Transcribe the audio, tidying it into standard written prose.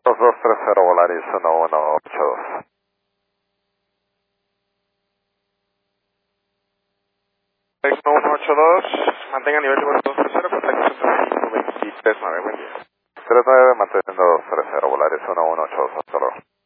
2230 Volaris 1182. 1182, mantenga nivel de vuelo 230, contacto centro México 239, buen día. 39, manteniendo 230 Volaris 1182, hasta luego.